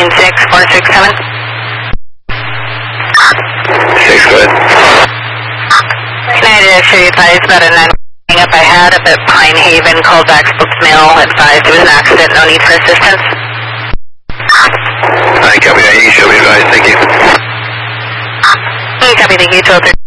16467. 6, go ahead. United F3 advised about a 9 up I had up at Pine Haven, called back Spokes Mill, advised there was an accident, no need for assistance. Copy, you should be advised, thank you. Copy, thank you, 12